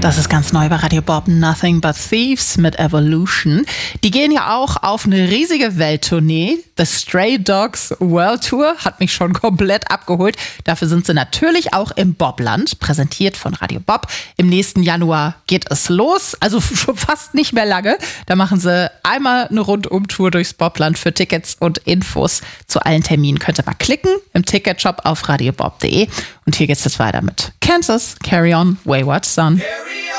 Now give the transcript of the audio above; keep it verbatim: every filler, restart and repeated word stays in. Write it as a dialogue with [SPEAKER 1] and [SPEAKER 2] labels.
[SPEAKER 1] Das ist ganz neu bei Radio Bob, Nothing But Thieves mit Evolution. Die gehen ja auch auf eine riesige Welttournee. The Stray Dogs World Tour hat mich schon komplett abgeholt. Dafür sind sie natürlich auch im Bobland, präsentiert von Radio Bob. Im nächsten Januar geht es los, also schon fast nicht mehr lange. Da machen sie einmal eine Rundumtour durchs Bobland. Für Tickets und Infos zu allen Terminen könnt ihr mal klicken im Ticketshop auf radiobob punkt de. Und hier geht's jetzt weiter mit Kansas, Carry On, Wayward Son.